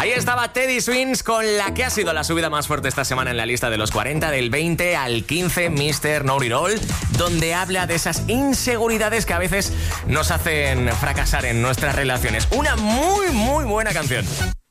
Ahí estaba Teddy Swims con la que ha sido la subida más fuerte esta semana en la lista de los 40, del 20 al 15, Mr. Know It All, donde habla de esas inseguridades que a veces nos hacen fracasar en nuestras relaciones. Una muy, muy buena canción.